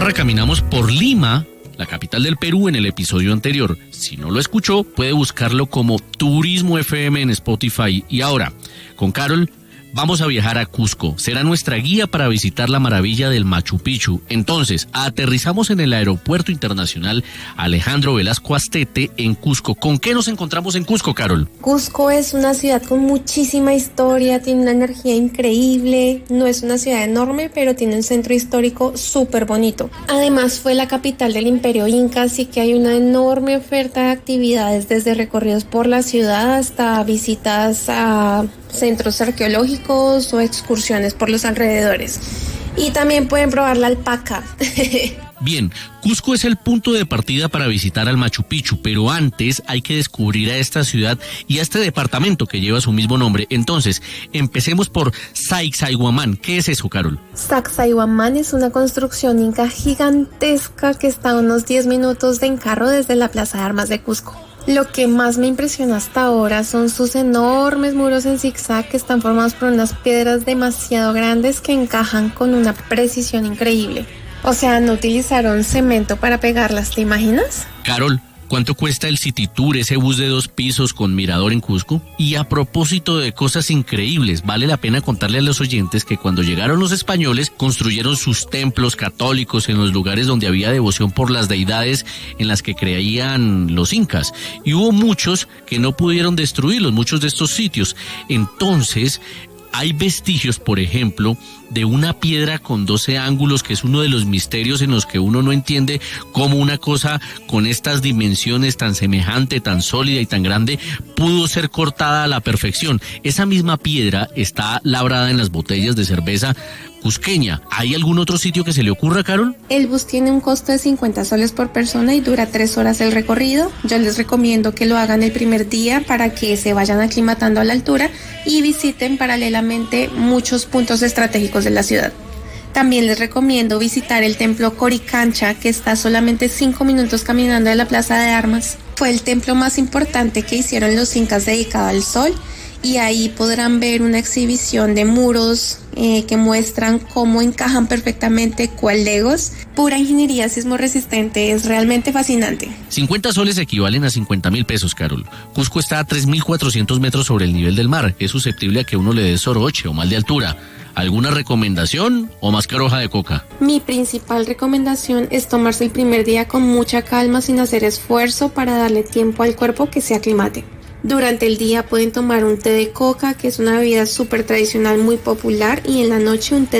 Parra caminamos por Lima, la capital del Perú, en el episodio anterior. Si no lo escuchó, puede buscarlo como Turismo FM en Spotify. Y ahora, con Carol, vamos a viajar a Cusco. Será nuestra guía para visitar la maravilla del Machu Picchu. Entonces, aterrizamos en el Aeropuerto Internacional Alejandro Velasco Astete en Cusco. ¿Con qué nos encontramos en Cusco, Carol? Cusco es una ciudad con muchísima historia, tiene una energía increíble. No es una ciudad enorme, pero tiene un centro histórico súper bonito. Además, fue la capital del Imperio Inca, así que hay una enorme oferta de actividades, desde recorridos por la ciudad hasta visitas a centros arqueológicos o excursiones por los alrededores. Y también pueden probar la alpaca. Bien, Cusco es el punto de partida para visitar al Machu Picchu, pero antes hay que descubrir a esta ciudad y a este departamento que lleva su mismo nombre. Entonces, empecemos por Sacsayhuamán. ¿Qué es eso, Carol? Sacsayhuamán es una construcción inca gigantesca que está a unos 10 minutos en carro desde la Plaza de Armas de Cusco. Lo que más me impresiona hasta ahora son sus enormes muros en zigzag que están formados por unas piedras demasiado grandes que encajan con una precisión increíble. O sea, no utilizaron cemento para pegarlas, ¿te imaginas? Carol, ¿cuánto cuesta el City Tour, ese bus de 2 pisos con mirador en Cusco? Y a propósito de cosas increíbles, vale la pena contarle a los oyentes que cuando llegaron los españoles construyeron sus templos católicos en los lugares donde había devoción por las deidades en las que creían los incas. Y hubo muchos que no pudieron destruirlos, muchos de estos sitios. Entonces, hay vestigios, por ejemplo, de una piedra con 12 ángulos, que es uno de los misterios en los que uno no entiende cómo una cosa con estas dimensiones tan semejante, tan sólida y tan grande pudo ser cortada a la perfección. Esa misma piedra está labrada en las botellas de cerveza cusqueña. ¿Hay algún otro sitio que se le ocurra, Carol? El bus tiene un costo de 50 soles por persona y dura 3 horas el recorrido. Yo les recomiendo que lo hagan el primer día para que se vayan aclimatando a la altura y visiten paralelamente muchos puntos estratégicos de la ciudad. También les recomiendo visitar el templo Coricancha, que está solamente 5 minutos caminando de la Plaza de Armas. Fue el templo más importante que hicieron los incas dedicado al sol, y ahí podrán ver una exhibición de muros que muestran cómo encajan perfectamente cual legos. Pura ingeniería sismorresistente, es realmente fascinante. 50 soles equivalen a 50.000 pesos, Carol. Cusco está a 3.400 metros sobre el nivel del mar. Es susceptible a que uno le dé soroche o mal de altura. ¿Alguna recomendación o más caro hoja de coca? Mi principal recomendación es tomarse el primer día con mucha calma, sin hacer esfuerzo, para darle tiempo al cuerpo que se aclimate. Durante el día pueden tomar un té de coca, que es una bebida súper tradicional muy popular, y en la noche un té